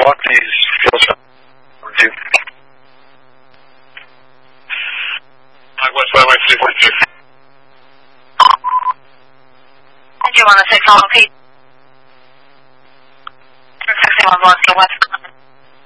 these field shots. West Highway 342. I do want to say follow Pete. 61 West.